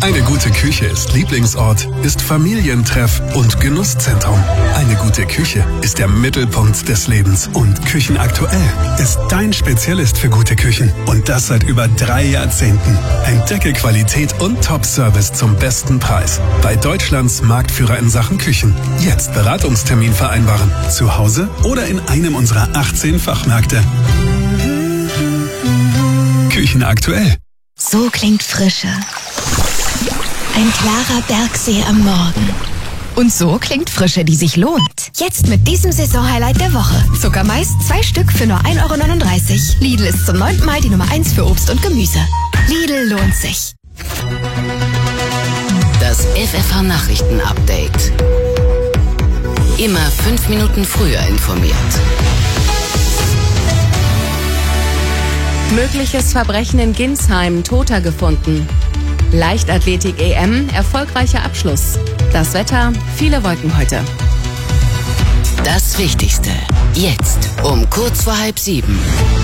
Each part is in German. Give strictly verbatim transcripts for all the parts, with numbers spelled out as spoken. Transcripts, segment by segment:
Eine gute Küche ist Lieblingsort, ist Familientreff und Genusszentrum. Eine gute Küche ist der Mittelpunkt des Lebens. Und Küchenaktuell ist dein Spezialist für gute Küchen. Und das seit über drei Jahrzehnten. Entdecke Qualität und Top-Service zum besten Preis. Bei Deutschlands Marktführer in Sachen Küchen. Jetzt Beratungstermin vereinbaren. Zu Hause oder in einem unserer achtzehn Fachmärkte. Küchenaktuell. So klingt Frische. Ein klarer Bergsee am Morgen. Und so klingt Frische, die sich lohnt. Jetzt mit diesem Saisonhighlight der Woche. Zuckermais, zwei Stück für nur ein Euro neununddreißig. Lidl ist zum neunten Mal die Nummer eins für Obst und Gemüse. Lidl lohnt sich. Das F F H-Nachrichten-Update. Immer fünf Minuten früher informiert. Mögliches Verbrechen in Ginsheim, Toter gefunden. Leichtathletik-E M, erfolgreicher Abschluss. Das Wetter, viele Wolken heute. Das Wichtigste, jetzt um kurz vor halb sieben.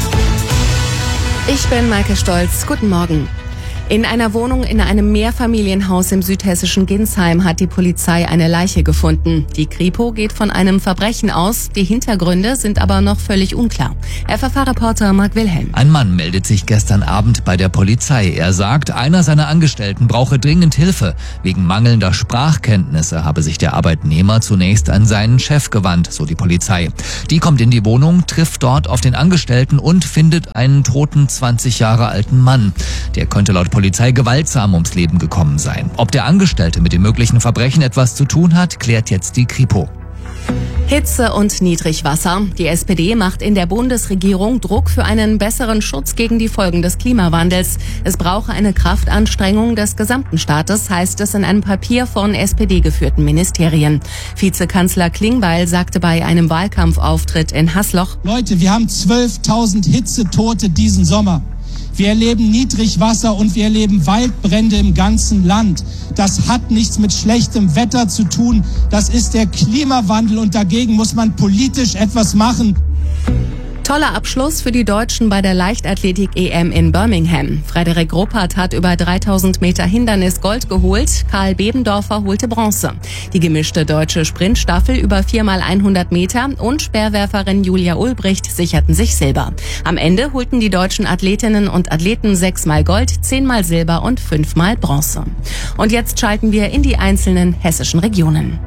Ich bin Maike Stolz, guten Morgen. In einer Wohnung in einem Mehrfamilienhaus im südhessischen Ginsheim hat die Polizei eine Leiche gefunden. Die Kripo geht von einem Verbrechen aus. Die Hintergründe sind aber noch völlig unklar. F F H-Reporter Marc Wilhelm. Ein Mann meldet sich gestern Abend bei der Polizei. Er sagt, einer seiner Angestellten brauche dringend Hilfe. Wegen mangelnder Sprachkenntnisse habe sich der Arbeitnehmer zunächst an seinen Chef gewandt, so die Polizei. Die kommt in die Wohnung, trifft dort auf den Angestellten und findet einen toten zwanzig Jahre alten Mann. Der könnte laut Polizei gewaltsam ums Leben gekommen sein. Ob der Angestellte mit dem möglichen Verbrechen etwas zu tun hat, klärt jetzt die Kripo. Hitze und Niedrigwasser. Die S P D macht in der Bundesregierung Druck für einen besseren Schutz gegen die Folgen des Klimawandels. Es brauche eine Kraftanstrengung des gesamten Staates, heißt es in einem Papier von S P D-geführten Ministerien. Vizekanzler Klingbeil sagte bei einem Wahlkampfauftritt in Hasloch: Leute, wir haben zwölftausend Hitzetote diesen Sommer. Wir erleben Niedrigwasser und wir erleben Waldbrände im ganzen Land. Das hat nichts mit schlechtem Wetter zu tun. Das ist der Klimawandel und dagegen muss man politisch etwas machen. Toller Abschluss für die Deutschen bei der Leichtathletik-E M in Birmingham. Frederik Ruppert hat über dreitausend Meter Hindernis Gold geholt. Karl Bebendorfer holte Bronze. Die gemischte deutsche Sprintstaffel über vier mal hundert Meter und Speerwerferin Julia Ulbricht sicherten sich Silber. Am Ende holten die deutschen Athletinnen und Athleten sechs mal Gold, zehn mal Silber und fünf mal Bronze. Und jetzt schalten wir in die einzelnen hessischen Regionen.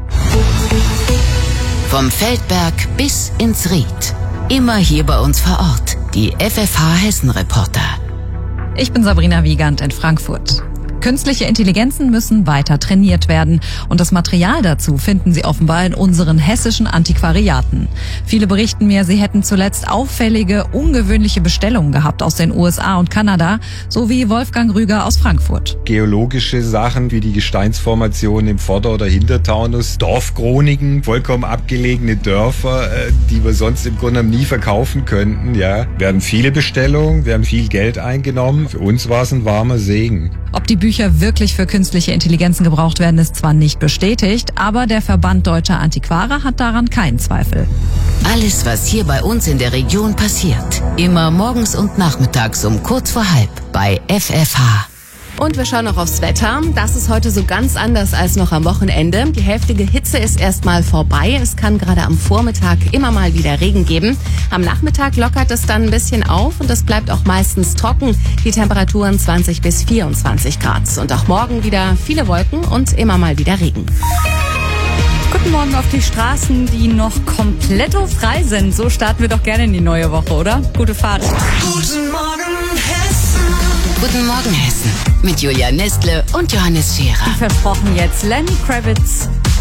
Vom Feldberg bis ins Ried. Immer hier bei uns vor Ort, die F F H-Hessen-Reporter. Ich bin Sabrina Wiegand in Frankfurt. Künstliche Intelligenzen müssen weiter trainiert werden. Und das Material dazu finden Sie offenbar in unseren hessischen Antiquariaten. Viele berichten mir, sie hätten zuletzt auffällige, ungewöhnliche Bestellungen gehabt aus den U S A und Kanada, so wie Wolfgang Rüger aus Frankfurt. Geologische Sachen wie die Gesteinsformation im Vorder- oder Hintertaunus, Dorfchroniken, vollkommen abgelegene Dörfer, die wir sonst im Grunde nie verkaufen könnten. Ja, werden viele Bestellungen, werden viel Geld eingenommen. Für uns war es ein warmer Segen. Ob die Bücher wirklich für künstliche Intelligenzen gebraucht werden, ist zwar nicht bestätigt, aber der Verband Deutscher Antiquare hat daran keinen Zweifel. Alles, was hier bei uns in der Region passiert, immer morgens und nachmittags um kurz vor halb bei F F H. Und wir schauen noch aufs Wetter. Das ist heute so ganz anders als noch am Wochenende. Die heftige Hitze ist erstmal vorbei. Es kann gerade am Vormittag immer mal wieder Regen geben. Am Nachmittag lockert es dann ein bisschen auf und es bleibt auch meistens trocken. Die Temperaturen zwanzig bis vierundzwanzig Grad. Und auch morgen wieder viele Wolken und immer mal wieder Regen. Guten Morgen auf die Straßen, die noch komplett frei sind. So starten wir doch gerne in die neue Woche, oder? Gute Fahrt. Guten Morgen, Hessen. Guten Morgen, Hessen. Mit Julia Nestle und Johannes Scherer. Versprochen jetzt Lenny Kravitz.